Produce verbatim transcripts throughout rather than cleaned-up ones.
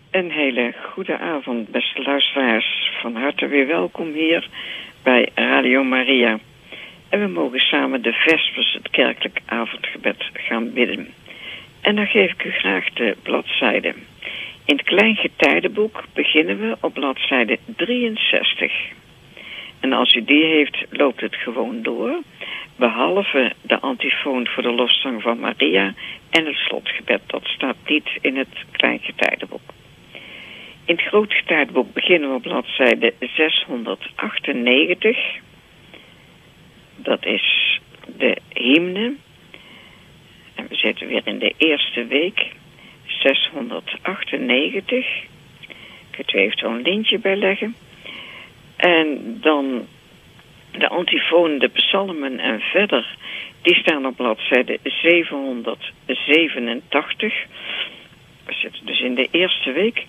Een hele goede avond, beste luisteraars. Van harte weer welkom hier bij Radio Maria. En we mogen samen de Vespers, het kerkelijk avondgebed, gaan bidden. En dan geef ik u graag de bladzijde. In het Kleingetijdenboek beginnen we op bladzijde drieënzestig. En als u die heeft, loopt het gewoon door. Behalve de antifoon voor de lofzang van Maria en het slotgebed. Dat staat niet in het Kleingetijdenboek. In het Grootgetijdenboek beginnen we op bladzijde zeshonderdachtennegentig. Dat is de hymne. En we zitten weer in de eerste week. zeshonderdachtennegentig. Ik kan er eventueel een lintje bij leggen. En dan de antifoon, de psalmen en verder, die staan op bladzijde zevenhonderdzevenentachtig. We zitten dus in de eerste week.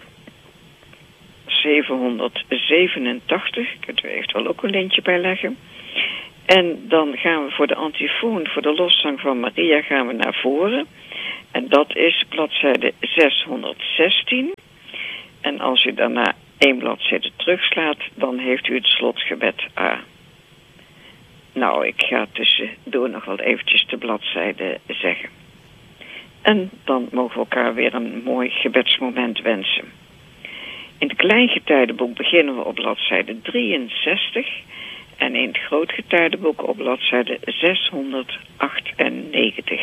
zevenhonderdzevenentachtig, ik kan er eventueel ook een lintje bij leggen. En dan gaan we voor de antifoon, voor de loszang van Maria, gaan we naar voren. En dat is bladzijde zeshonderdzestien. En als u daarna één bladzijde terugslaat, dan heeft u het slotgebed A. Nou, ik ga tussendoor nog wel eventjes de bladzijde zeggen. En dan mogen we elkaar weer een mooi gebedsmoment wensen. In het Kleingetijdenboek beginnen we op bladzijde drieënzestig en in het Grootgetijdenboek op bladzijde zeshonderdachtennegentig.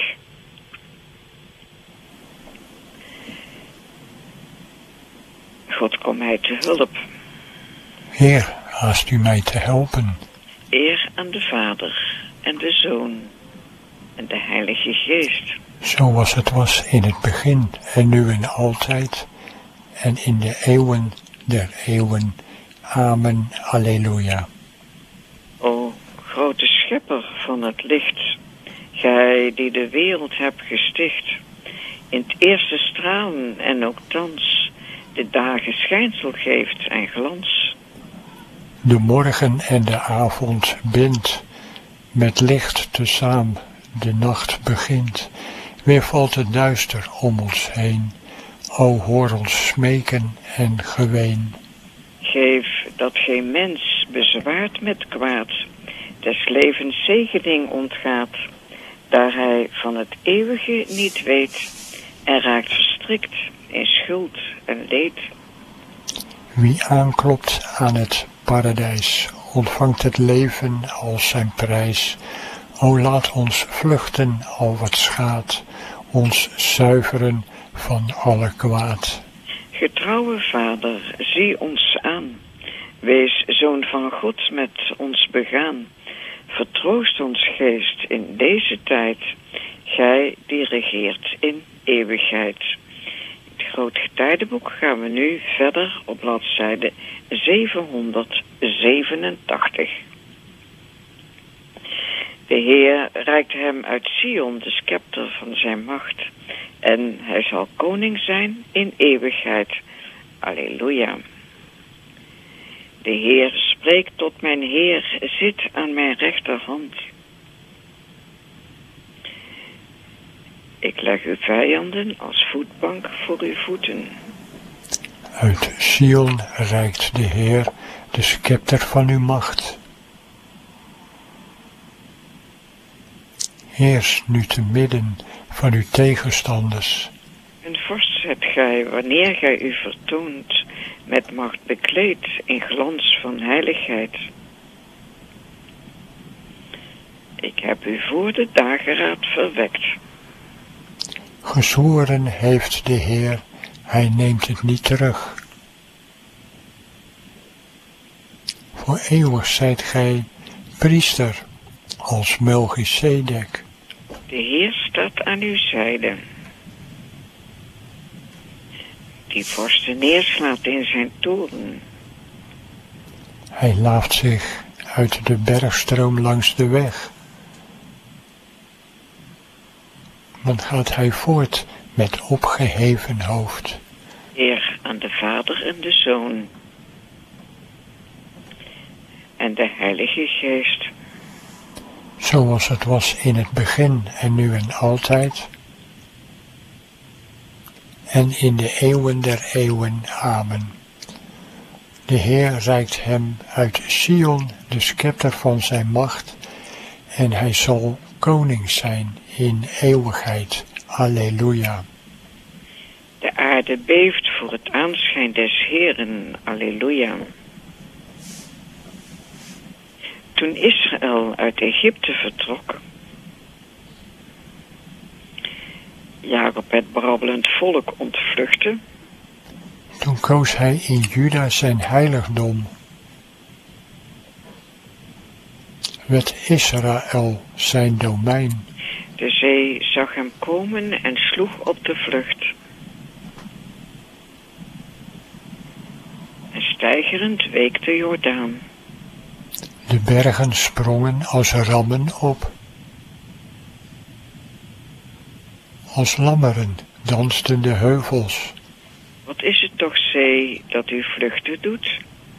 God, kom mij te hulp. Heer, haast u mij te helpen. Eer aan de Vader en de Zoon en de Heilige Geest. Zoals het was in het begin en nu en altijd en in de eeuwen der eeuwen. Amen. Alleluia. O grote schepper van het licht, gij die de wereld hebt gesticht, in het eerste stralen en ook thans de dagen schijnsel geeft en glans. De morgen en de avond bindt, met licht tezaam de nacht begint. Weer valt het duister om ons heen, o hoor ons smeken en geween. Geef dat geen mens bezwaard met kwaad, des levens zegening ontgaat, daar hij van het eeuwige niet weet en raakt verstrikt in schuld en leed. Wie aanklopt aan het paradijs, ontvangt het leven als zijn prijs. O laat ons vluchten al wat schaadt, ons zuiveren van alle kwaad. Getrouwe Vader, zie ons aan, wees Zoon van God met ons begaan. Vertroost ons geest in deze tijd, gij die regeert in eeuwigheid. In het Grootgetijdenboek gaan we nu verder op bladzijde zevenhonderdzevenentachtig. De Heer reikt hem uit Sion de scepter van zijn macht, en hij zal koning zijn in eeuwigheid. Alleluia. De Heer spreekt tot mijn Heer, zit aan mijn rechterhand. Ik leg uw vijanden als voetbank voor uw voeten. Uit Sion reikt de Heer de scepter van uw macht. Heers nu te midden van uw tegenstanders. Een vorst zijt gij, wanneer gij u vertoont, met macht bekleed in glans van heiligheid. Ik heb u voor de dageraad verwekt. Gezworen heeft de Heer, hij neemt het niet terug. Voor eeuwig zijt gij priester als Melchisedek. De Heer staat aan uw zijde, die vorsten neerslaat in zijn toren. Hij laaft zich uit de bergstroom langs de weg. Dan gaat hij voort met opgeheven hoofd. Eer aan de Vader en de Zoon en de Heilige Geest. Zoals het was in het begin en nu en altijd en in de eeuwen der eeuwen. Amen. De Heer reikt hem uit Sion de scepter van zijn macht, en hij zal koning zijn in eeuwigheid. Alleluia. De aarde beeft voor het aanschijn des Heeren. Alleluia. Toen Israël uit Egypte vertrok, Jacob het brabbelend volk ontvluchtte, toen koos hij in Juda zijn heiligdom, werd Israël zijn domein. De zee zag hem komen en sloeg op de vlucht. En steigerend week de Jordaan. De bergen sprongen als rammen op. Als lammeren dansten de heuvels. Wat is het toch, zee, dat u vluchten doet?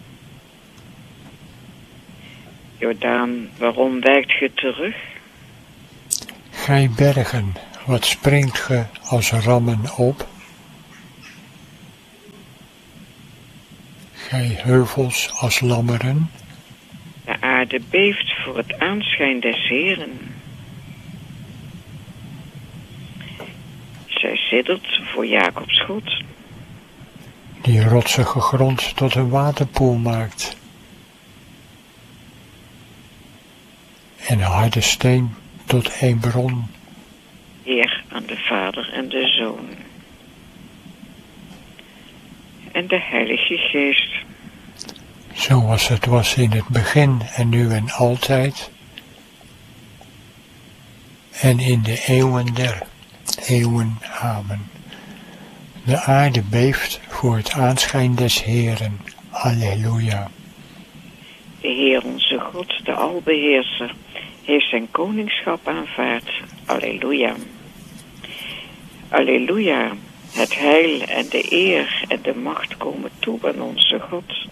Jordaan, waarom wijkt ge terug? Gij bergen, wat springt ge als rammen op? Gij heuvels als lammeren. De aarde beeft voor het aanschijn des Heeren. Zij siddert voor Jacobs God, die rotsige grond tot een waterpoel maakt, en harde steen tot een bron. Heer aan de Vader en de Zoon en de Heilige Geest, zoals het was in het begin en nu en altijd, en in de eeuwen der eeuwen. Amen. De aarde beeft voor het aanschijn des Heeren. Alleluia. De Heer onze God, de Albeheerser, heeft zijn koningschap aanvaard. Alleluia. Alleluia. Het heil en de eer en de macht komen toe aan onze God.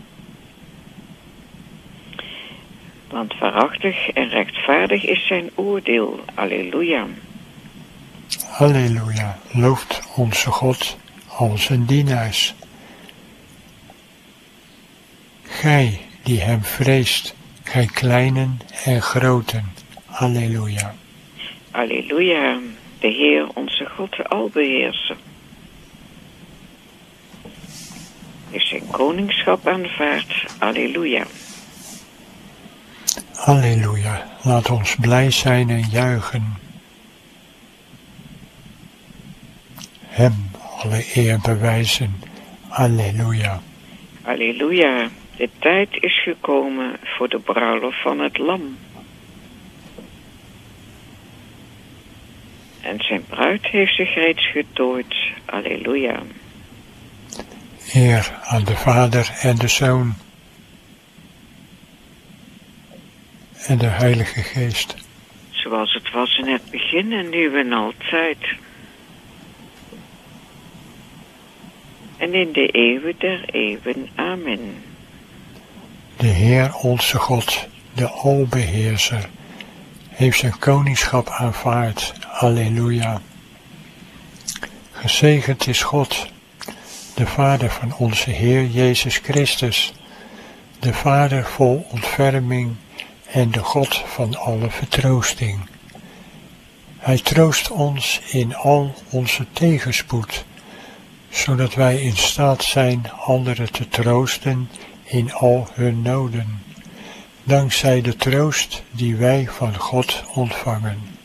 Want waarachtig en rechtvaardig is zijn oordeel. Alleluia. Halleluja, looft onze God al zijn dienaars. Gij die hem vreest, gij kleinen en groten. Halleluja. Alleluia, de Heer onze God, de Albeheerser, heeft zijn koningschap aanvaard. Alleluia. Halleluja, laat ons blij zijn en juichen. Hem alle eer bewijzen. Alleluia. Alleluia, de tijd is gekomen voor de bruiloft van het lam. En zijn bruid heeft zich reeds getooid. Alleluia. Eer aan de Vader en de Zoon en de Heilige Geest. Zoals het was in het begin en nu en altijd. En in de eeuwen der eeuwen. Amen. De Heer onze God, de Albeheerser, heeft zijn koningschap aanvaard. Alleluia. Gezegend is God, de Vader van onze Heer Jezus Christus, de Vader vol ontferming en de God van alle vertroosting. Hij troost ons in al onze tegenspoed, zodat wij in staat zijn anderen te troosten in al hun noden, dankzij de troost die wij van God ontvangen.